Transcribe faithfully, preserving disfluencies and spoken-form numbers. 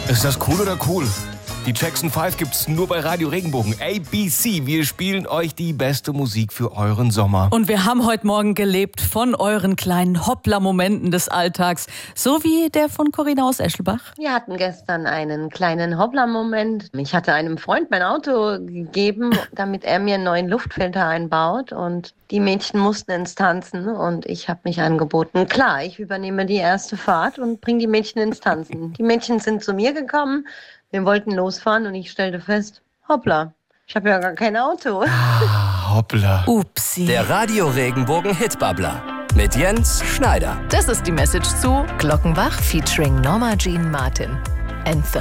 Ist das cool oder cool? Die Jackson fünf gibt's nur bei Radio Regenbogen. A B C, wir spielen euch die beste Musik für euren Sommer. Und wir haben heute Morgen gelebt von euren kleinen Hoppla-Momenten des Alltags. So wie der von Corinna aus Eschelbach. Wir hatten gestern einen kleinen Hoppla-Moment. Ich hatte einem Freund mein Auto gegeben, damit er mir einen neuen Luftfilter einbaut. Und die Mädchen mussten ins Tanzen und ich habe mich angeboten. Klar, ich übernehme die erste Fahrt und bringe die Mädchen ins Tanzen. Die Mädchen sind zu mir gekommen. Wir wollten losfahren und ich stellte fest, hoppla, ich habe ja gar kein Auto. Ah, hoppla. Upsi. Der Radio Regenbogen Hitbabbler mit Jens Schneider. Das ist die Message zu Glockenbach featuring Norma Jean Martin. Anthem.